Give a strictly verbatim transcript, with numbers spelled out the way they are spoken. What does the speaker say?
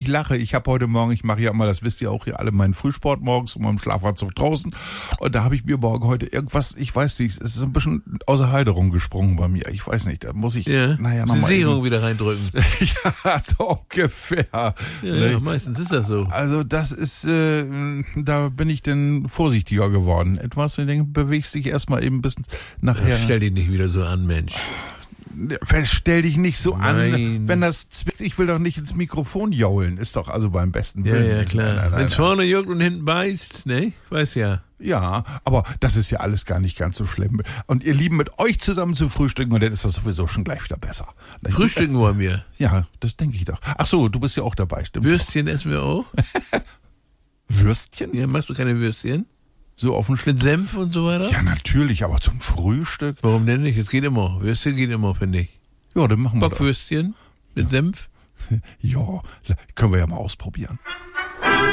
lache. Ich habe heute Morgen, ich mache ja immer, das wisst ihr auch hier alle, meinen Frühsport morgens in meinem Schlafanzug draußen. Und da habe ich mir morgen heute irgendwas, ich weiß nicht, es ist ein bisschen außer Halterung gesprungen bei mir. Ich weiß nicht, da muss ich, ja. naja, nochmal. Die Sicherung wieder reindrücken. Ja, so ungefähr. Ja, ne? ja, meistens ist das so. Also das ist, äh, da bin ich dann vorsichtiger geworden. Etwas, ich denke, bewegst dich erstmal eben ein bisschen nachher. Ja, stell dich nicht wieder so an, Mensch. Stell dich nicht so Nein. an, wenn das zwickt. Ich will doch nicht ins Mikrofon jaulen. Ist doch also beim besten Ja, Willen. ja, nicht. klar. Nein, nein, nein, Wenn es nein. vorne juckt und hinten beißt, ne? Weiß ja. Ja, aber das ist ja alles gar nicht ganz so schlimm. Und ihr Lieben, mit euch zusammen zu frühstücken, und dann ist das sowieso schon gleich wieder besser. Frühstücken wollen wir. Ja, das denke ich doch. Ach so, du bist ja auch dabei, stimmt. Würstchen essen wir auch. Würstchen? Ja, machst du keine Würstchen? So auf den Schlitt. Mit Senf und so weiter? Ja, natürlich, aber zum Frühstück. Warum denn nicht? Es geht immer. Würstchen geht immer, finde ich. Ja, dann machen wir das. Bockwürstchen mit Senf. Ja, können wir ja mal ausprobieren.